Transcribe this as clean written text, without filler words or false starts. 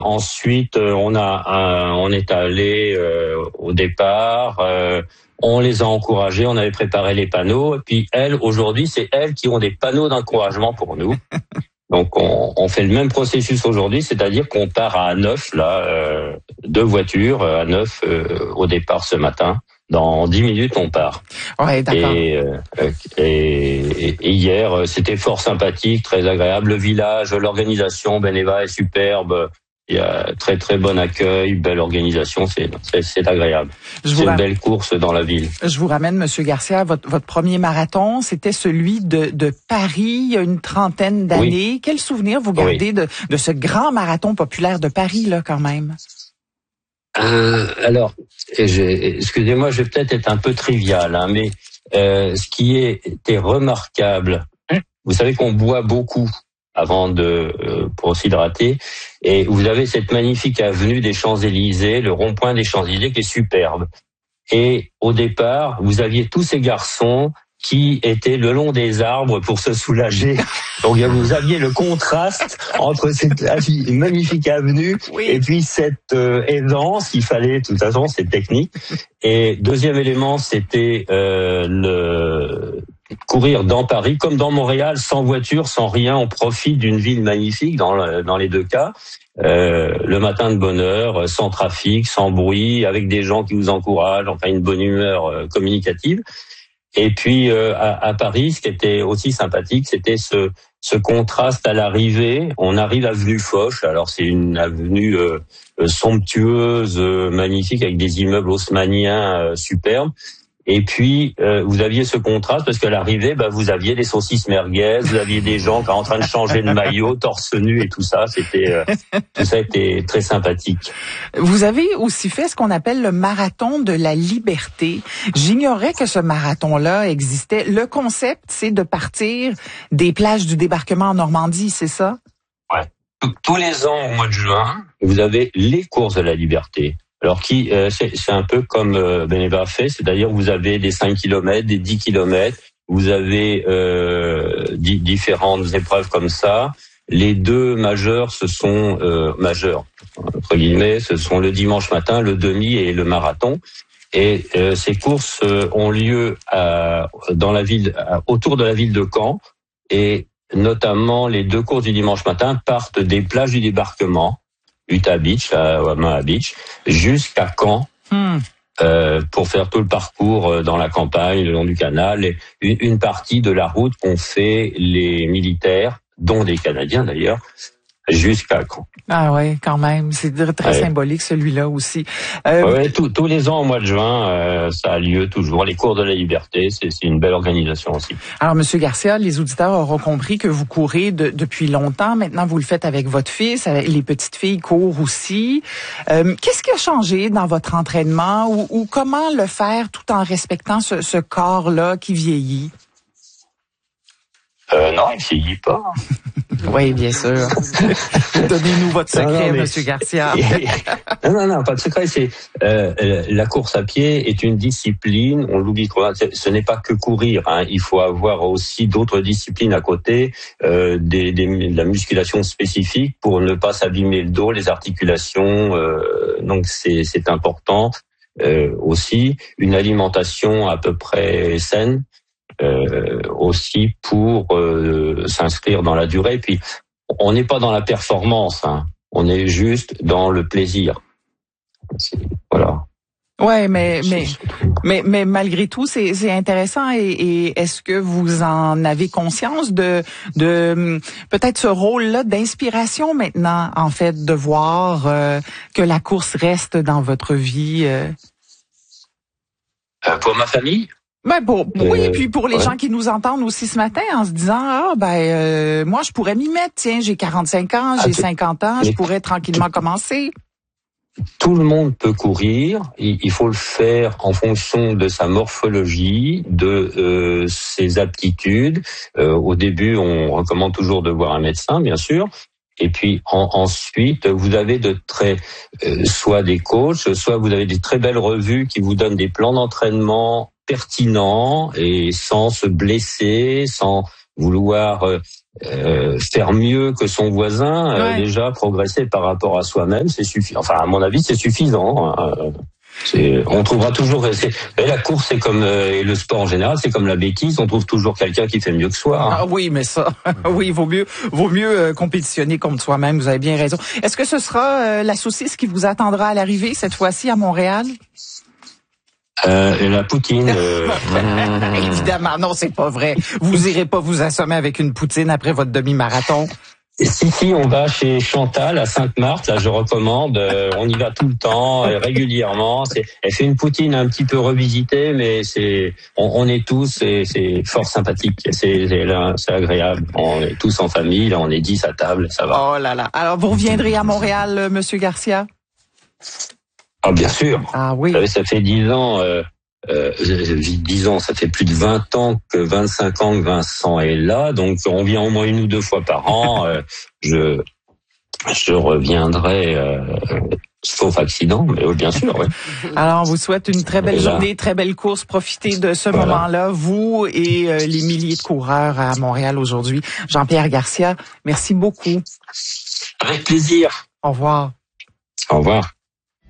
Ensuite, on est allé au départ. On les a encouragés, on avait préparé les panneaux. Et puis aujourd'hui, c'est elles qui ont des panneaux d'encouragement pour nous. Donc on fait le même processus aujourd'hui, c'est-à-dire qu'on part à 9, là, 2 voitures à 9 au départ ce matin. Dans 10 minutes, on part. Ouais, d'accord. Et hier, c'était fort sympathique, très agréable. Le village, l'organisation, Beneva est superbe. Il y a très très bon accueil, belle organisation, c'est agréable. C'est une belle course dans la ville. Je vous ramène, Monsieur Garcia, votre premier marathon, c'était celui de Paris, il y a une trentaine d'années. Oui. Quel souvenir vous gardez de ce grand marathon populaire de Paris, là, quand même? Alors, excusez-moi, je vais peut-être être un peu trivial, hein, mais ce qui était remarquable, vous savez qu'on boit beaucoup avant pour s'hydrater, et vous avez cette magnifique avenue des Champs-Élysées, le rond-point des Champs-Élysées qui est superbe. Et au départ, vous aviez tous ces garçons qui étaient le long des arbres pour se soulager. Donc vous aviez le contraste entre cette magnifique avenue et puis cette aisance qu'il fallait, de toute façon, c'est technique. Et deuxième élément, c'était courir dans Paris comme dans Montréal, sans voiture, sans rien. On profite d'une ville magnifique dans les deux cas. Le matin de bonne heure, sans trafic, sans bruit, avec des gens qui vous encouragent, enfin une bonne humeur communicative. Et puis à Paris, ce qui était aussi sympathique, c'était ce contraste à l'arrivée. On arrive avenue Foch, alors c'est une avenue somptueuse, magnifique, avec des immeubles haussmanniens superbes. Et puis vous aviez ce contraste parce qu'à l'arrivée, vous aviez des saucisses merguez, vous aviez des gens qui étaient en train de changer de maillot, torse nu et tout ça. Tout ça était très sympathique. Vous avez aussi fait ce qu'on appelle le marathon de la liberté. J'ignorais que ce marathon-là existait. Le concept, c'est de partir des plages du débarquement en Normandie, c'est ça? Ouais. Tous les ans, au mois de juin, vous avez les courses de la liberté. Alors c'est un peu comme Beneva fait, c'est-à-dire vous avez des 5 km, des 10 km, vous avez différentes épreuves comme ça. Les deux majeures, majeures entre guillemets, ce sont le dimanche matin, le demi et le marathon. Et ces courses ont lieu dans la ville, autour de la ville de Caen, et notamment les 2 courses du dimanche matin partent des plages du débarquement, Utah Beach, Omaha Beach, jusqu'à Caen, pour faire tout le parcours dans la campagne, le long du canal, et une partie de la route qu'ont fait les militaires, dont des Canadiens d'ailleurs, jusqu'à Caen. Ah ouais, quand même, c'est très symbolique celui-là aussi. Tous les ans au mois de juin, ça a lieu toujours. Les cours de la liberté, c'est une belle organisation aussi. Alors, Monsieur Garcia, les auditeurs auront compris que vous courez depuis longtemps. Maintenant, vous le faites avec votre fils. Les petites filles courent aussi. Qu'est-ce qui a changé dans votre entraînement ou comment le faire tout en respectant ce corps-là qui vieillit? Non, il ne vieillit pas. Oui, bien sûr. Donnez-nous votre secret, Monsieur Garcia. Non, pas de secret. C'est la course à pied est une discipline. On l'oublie trop. Ce n'est pas que courir. Hein. Il faut avoir aussi d'autres disciplines à côté, de la musculation spécifique pour ne pas s'abîmer le dos, les articulations. Donc c'est important. Aussi une alimentation à peu près saine. Aussi pour s'inscrire dans la durée. Puis on n'est pas dans la performance, hein. On est juste dans le plaisir. Voilà. Ouais, mais malgré tout, c'est intéressant. Et est-ce que vous en avez conscience de peut-être ce rôle-là d'inspiration maintenant, en fait, de voir que la course reste dans votre vie? Pour ma famille? Oui, puis pour les gens qui nous entendent aussi ce matin en se disant moi je pourrais m'y mettre, tiens, j'ai 45 ans, j'ai 50 ans, je pourrais tranquillement commencer. Tout le monde peut courir, il faut le faire en fonction de sa morphologie, de ses aptitudes. Au début, on recommande toujours de voir un médecin, bien sûr. Et puis ensuite, vous avez soit des coachs, soit vous avez des très belles revues qui vous donnent des plans d'entraînement pertinents et sans se blesser, sans vouloir faire mieux que son voisin, déjà progresser par rapport à soi-même, c'est suffisant. Enfin, à mon avis, c'est suffisant. On trouvera toujours. Et la course, c'est comme et le sport en général, c'est comme la bêtise. On trouve toujours quelqu'un qui fait mieux que soi. Ah oui, mais ça, oui, vaut mieux compétitionner contre soi-même. Vous avez bien raison. Est-ce que ce sera la saucisse qui vous attendra à l'arrivée cette fois-ci à Montréal? Et la poutine. Évidemment, non, c'est pas vrai. Vous irez pas vous assommer avec une poutine après votre demi-marathon. Et si on va chez Chantal à Sainte-Marthe, là je recommande, on y va tout le temps, régulièrement. Elle fait une poutine un petit peu revisitée, mais on est tous, c'est fort sympathique, c'est agréable. On est tous en famille, là on est 10 à table, ça va. Oh là là. Alors vous reviendrez à Montréal, Monsieur Garcia? Ah bien sûr. Ah oui. Ça fait 10 ans. 10 ans, ça fait plus de 20 ans 25 ans que Vincent est là, donc on vient au moins 1 ou 2 fois par an. Je reviendrai, sauf accident, mais bien sûr. Oui. Alors, on vous souhaite une très belle journée, très belle course. Profitez de ce moment-là, vous et les milliers de coureurs à Montréal aujourd'hui. Jean-Pierre Garcia, merci beaucoup. Avec plaisir. Au revoir. Au revoir.